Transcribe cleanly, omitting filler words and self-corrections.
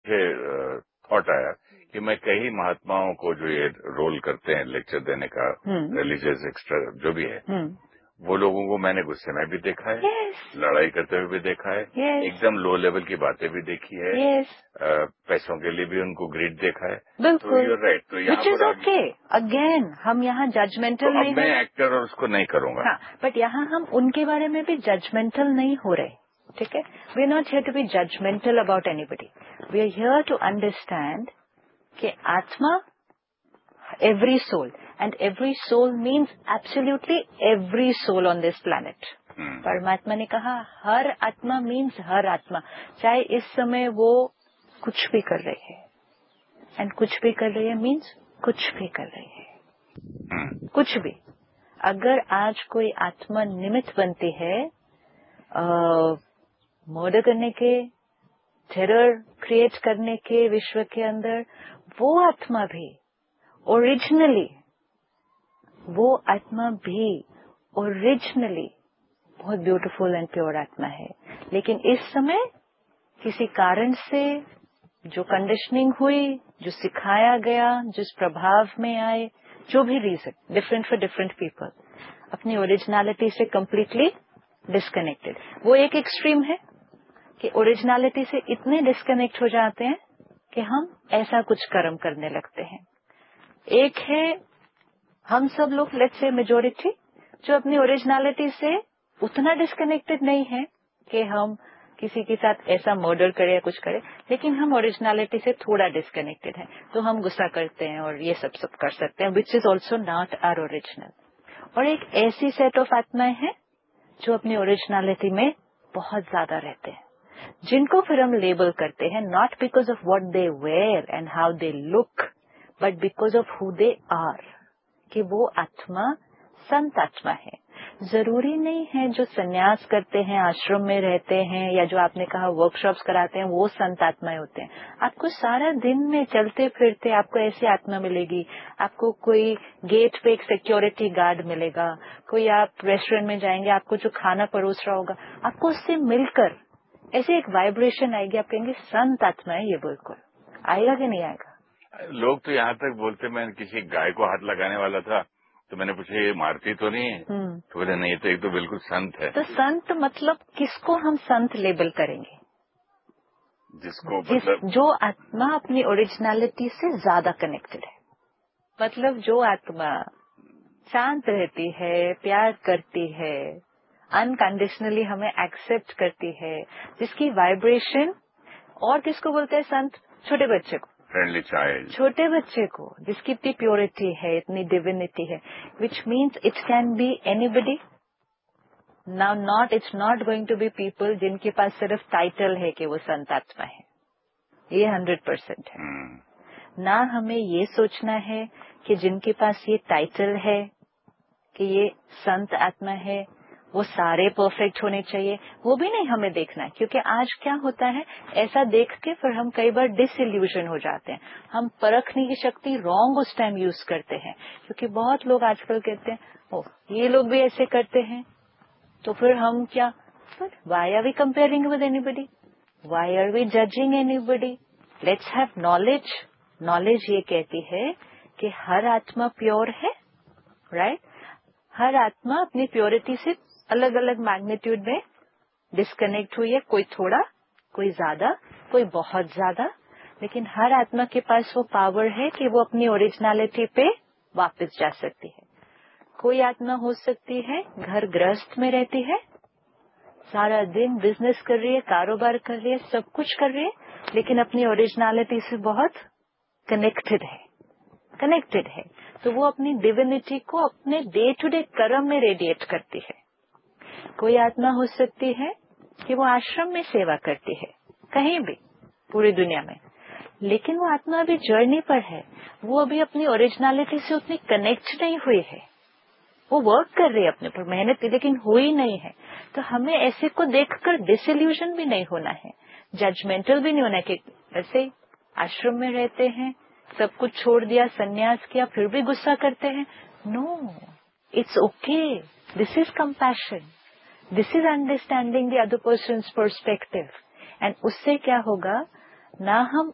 मुझे थॉट आया कि मैं कई महात्माओं को जो ये रोल करते हैं लेक्चर देने का, रिलीजियस एक्स्ट्रा जो भी है, वो लोगों को मैंने गुस्से में भी देखा है, लड़ाई करते हुए भी देखा है, एकदम लो लेवल की बातें भी देखी है, पैसों के लिए भी उनको ग्रीड देखा है। तो यूर राइट। तो यहाँ पर ओके, अगेन हम यहाँ जजमेंटल तो नहीं अब मैं एक्टर और उसको नहीं करूंगा। हाँ, बट यहाँ हम उनके बारे में भी जजमेंटल नहीं हो रहे, ठीक है। We are not here to be judgemental about anybody, we are here to understand कि आत्मा, every soul, and every soul means absolutely every soul on this planet. परमात्मा ने कहा हर आत्मा मीन्स हर आत्मा, चाहे इस समय वो कुछ भी कर रही है, एंड कुछ भी कर रही है मीन्स कुछ भी कर रही है, कुछ भी। अगर आज कोई आत्मा निमित्त बनती है मर्डर करने के, टेरर क्रिएट करने के विश्व के अंदर, वो आत्मा भी ओरिजिनली बहुत ब्यूटीफुल एंड प्योर आत्मा है। लेकिन इस समय किसी कारण से जो कंडीशनिंग हुई, जो सिखाया गया, जिस प्रभाव में आए, जो भी reason, different for different people, अपनी ओरिजिनलिटी से कंप्लीटली डिस्कनेक्टेड। वो एक एक्सट्रीम है कि ओरिजिनलिटी से इतने डिस्कनेक्ट हो जाते हैं कि हम ऐसा कुछ कर्म करने लगते हैं। एक है हम सब लोग, लेट्स से मेजोरिटी, जो अपनी ओरिजिनलिटी से उतना डिस्कनेक्टेड नहीं है कि हम किसी के साथ ऐसा मर्डर करें या कुछ करें, लेकिन हम ओरिजिनलिटी से थोड़ा डिस्कनेक्टेड हैं, तो हम गुस्सा करते हैं और ये सब कर सकते हैं, which is also not our original. और एक ऐसी सेट ऑफ आत्माएं हैं जो अपनी ओरिजिनलिटी में बहुत ज्यादा रहते हैं, जिनको फिर हम लेबल करते हैं not because of what they where and how they look, but because of who they are, कि वो आत्मा संत आत्मा है। जरूरी नहीं है जो संन्यास करते हैं, आश्रम में रहते हैं, या जो आपने कहा वर्कशॉप्स कराते हैं, वो संत आत्माएं होते हैं। आपको सारा दिन में चलते फिरते आपको ऐसी आत्मा मिलेगी, आपको कोई गेट पे एक सिक्योरिटी गार्ड मिलेगा, कोई आप रेस्टोरेंट में जाएंगे, आपको जो खाना परोस रहा होगा, आपको उससे मिलकर ऐसे एक वाइब्रेशन आएगी, आप कहेंगे संत आत्मा है ये। बिल्कुल आएगा कि नहीं आएगा? लोग तो यहाँ तक बोलते, मैं किसी गाय को हाथ लगाने वाला था तो मैंने पूछा ये मारती तो नहीं है? तो बोले नहीं, तो एक तो बिल्कुल संत है। तो संत मतलब किसको हम संत लेबल करेंगे? जिसको मतलब जो आत्मा अपनी ओरिजिनलिटी से ज्यादा कनेक्टेड है, मतलब जो आत्मा शांत रहती है, प्यार करती है, अनकंडीशनली हमें एक्सेप्ट करती है, जिसकी वाइब्रेशन, और किसको बोलते हैं संत? छोटे बच्चे को, फ्रेंडली चाइल्ड, छोटे बच्चे को, जिसकी इतनी प्योरिटी है, इतनी डिविनिटी है, which means it can be anybody. Now not, it's not going to be people जिनके पास सिर्फ टाइटल है कि वो संत आत्मा है, ये 100% है। ना हमें ये सोचना है कि जिनके पास ये टाइटल है कि ये संत आत्मा है वो सारे परफेक्ट होने चाहिए, वो भी नहीं हमें देखना है। क्योंकि आज क्या होता है, ऐसा देख के फिर हम कई बार डिसइल्यूजन हो जाते हैं, हम परखने की शक्ति रॉन्ग उस टाइम यूज करते हैं। क्योंकि बहुत लोग आजकल कहते हैं ओ ये लोग भी ऐसे करते हैं, तो फिर हम क्या, Y are we comparing with anybody, Y are we judging anybody? Let's have knowledge. Knowledge ये कहती है कि हर आत्मा प्योर है, राइट? हर आत्मा अपनी प्योरिटी से अलग अलग मैग्नीट्यूड में डिस्कनेक्ट हुई है, कोई थोड़ा, कोई ज्यादा, कोई बहुत ज्यादा, लेकिन हर आत्मा के पास वो पावर है कि वो अपनी ओरिजिनलिटी पे वापस जा सकती है। कोई आत्मा हो सकती है घर गृहस्थ में रहती है, सारा दिन बिजनेस कर रही है, कारोबार कर रही है, सब कुछ कर रही है, लेकिन अपनी ओरिजिनलिटी से बहुत कनेक्टेड है, तो वो अपनी डिविनिटी को अपने डे टू डे कर्म में रेडिएट करती है। कोई आत्मा हो सकती है कि वो आश्रम में सेवा करती है, कहीं भी पूरी दुनिया में, लेकिन वो आत्मा अभी जर्नी पर है, वो अभी अपनी ओरिजिनलिटी से उतनी कनेक्ट नहीं हुई है, वो वर्क कर रही है अपने पर, मेहनत, लेकिन हुई नहीं है। तो हमें ऐसे को देखकर डिसइल्यूजन भी नहीं होना है, जजमेंटल भी नहीं होना है कि ऐसे आश्रम में रहते हैं, सब कुछ छोड़ दिया, संन्यास किया, फिर भी गुस्सा करते हैं। No, it's okay, this is compassion, this is understanding the other persons perspective. And उससे क्या होगा, ना हम